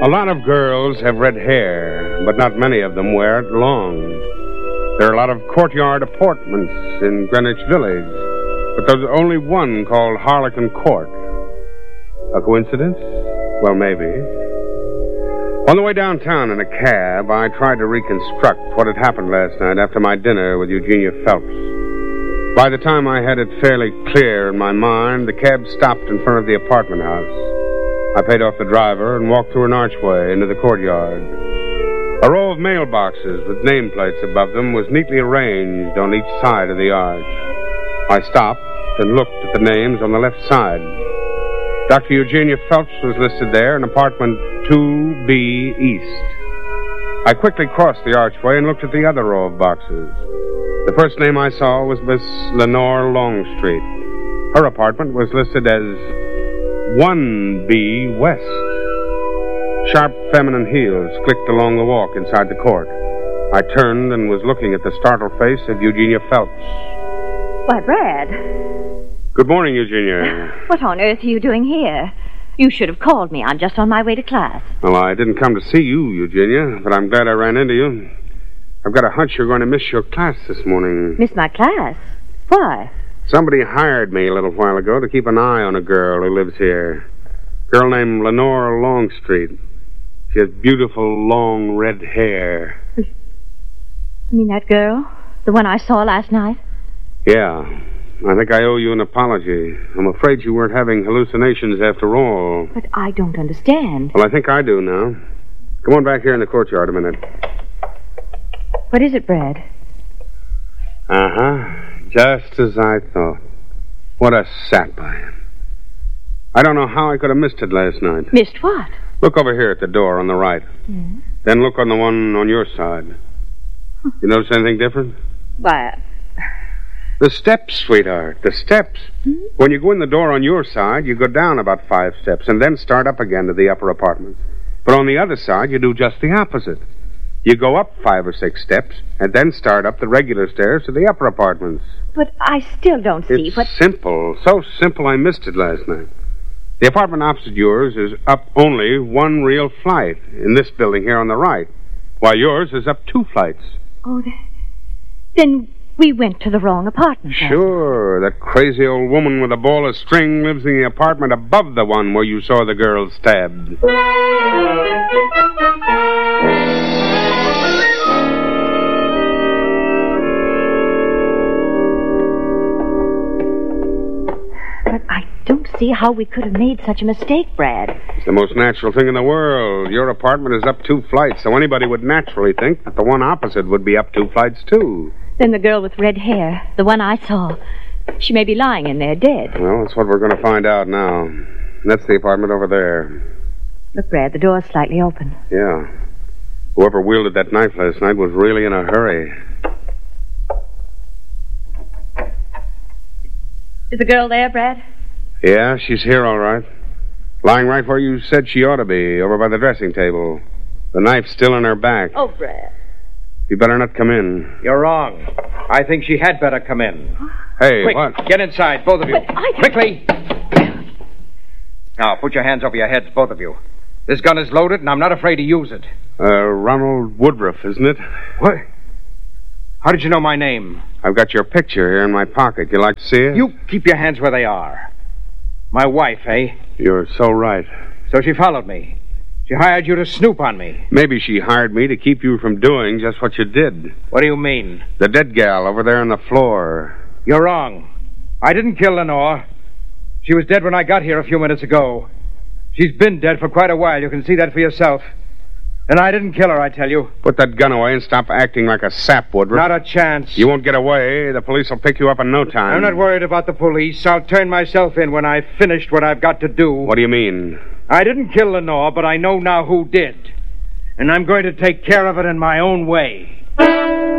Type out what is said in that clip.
A lot of girls have red hair, but not many of them wear it long. There are a lot of courtyard apartments in Greenwich Village, but there's only one called Harlequin Court. A coincidence? Well, maybe. On the way downtown in a cab, I tried to reconstruct what had happened last night after my dinner with Eugenia Phelps. By the time I had it fairly clear in my mind, the cab stopped in front of the apartment house. I paid off the driver and walked through an archway into the courtyard. A row of mailboxes with nameplates above them was neatly arranged on each side of the arch. I stopped and looked at the names on the left side. Dr. Eugenia Phelps was listed there in apartment 2B East. I quickly crossed the archway and looked at the other row of boxes. The first name I saw was Miss Lenore Longstreet. Her apartment was listed as 1B West. Sharp feminine heels clicked along the walk inside the court. I turned and was looking at the startled face of Eugenia Phelps. Why, Brad. Good morning, Eugenia. What on earth are you doing here? You should have called me. I'm just on my way to class. Well, I didn't come to see you, Eugenia, but I'm glad I ran into you. I've got a hunch you're going to miss your class this morning. Miss my class? Why? Somebody hired me a little while ago to keep an eye on a girl who lives here. A girl named Lenore Longstreet. She has beautiful, long, red hair. You mean that girl? The one I saw last night? Yeah. I think I owe you an apology. I'm afraid you weren't having hallucinations after all. But I don't understand. Well, I think I do now. Come on back here in the courtyard a minute. What is it, Brad? Uh-huh. Just as I thought. What a sap I am. I don't know how I could have missed it last night. Missed what? Look over here at the door on the right. Yeah. Then look on the one on your side. You notice anything different? Why, The steps, sweetheart. The steps. When you go in the door on your side, you go down about 5 steps and then start up again to the upper apartments. But on the other side, you do just the opposite. You go up 5 or 6 steps and then start up the regular stairs to the upper apartments. but I still don't see It's what... simple. So simple I missed it last night. The apartment opposite yours is up only 1 real flight in this building here on the right, while yours is up 2 flights. Oh, then we went to the wrong apartment. Sure, that crazy old woman with a ball of string lives in the apartment above the one where you saw the girl stabbed. But I don't see how we could have made such a mistake, Brad. It's the most natural thing in the world. Your apartment is up 2 flights, so anybody would naturally think that the one opposite would be up 2 flights, too. Then the girl with red hair, the one I saw, she may be lying in there dead. Well, that's what we're going to find out now. That's the apartment over there. Look, Brad, the door's slightly open. Yeah. Whoever wielded that knife last night was really in a hurry. Is the girl there, Brad? Yeah, she's here all right. Lying right where you said she ought to be, over by the dressing table. The knife's still in her back. Oh, Brad. You better not come in. You're wrong. I think she had better come in. Hey, Quick, what? get inside, both of you. But I- Quickly. Now, put your hands over your heads, both of you. This gun is loaded, and I'm not afraid to use it. Ronald Woodruff, isn't it? What? How did you know my name? I've got your picture here in my pocket. You like to see it? You keep your hands where they are. My wife, eh? You're so right. So she followed me. She hired you to snoop on me. Maybe she hired me to keep you from doing just what you did. What do you mean? The dead gal over there on the floor. You're wrong. I didn't kill Lenore. She was dead when I got here a few minutes ago. She's been dead for quite a while. You can see that for yourself. And I didn't kill her, I tell you. Put that gun away and stop acting like a sap, Woodruff. Not a chance. You won't get away. The police will pick you up in no time. I'm not worried about the police. I'll turn myself in when I've finished what I've got to do. What do you mean? I didn't kill Lenore, but I know now who did. And I'm going to take care of it in my own way.